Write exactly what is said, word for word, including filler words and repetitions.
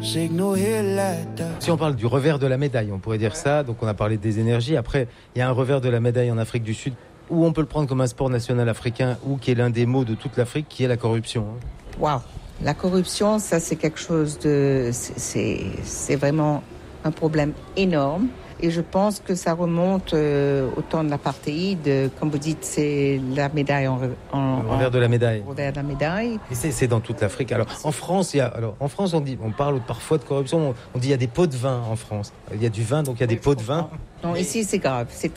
Si on parle du revers de la médaille, on pourrait dire ça, donc on a parlé des énergies. Après, il y a un revers de la médaille en Afrique du Sud, où on peut le prendre comme un sport national africain, ou qui est l'un des maux de toute l'Afrique, qui est la corruption. Waouh, la corruption, ça c'est quelque chose de... C'est, c'est, c'est vraiment un problème énorme. Et je pense que ça remonte euh, au temps de l'apartheid. Comme vous dites, c'est la médaille en, en Le revers en, de la médaille. Revers de la médaille. Et c'est, c'est dans toute l'Afrique. Alors en France, il y a, alors en France, on dit, on parle parfois de corruption. On, on dit il y a des pots de vin en France. Il y a du vin, donc il y a oui, des pots de vin. Non, ici c'est grave. C'est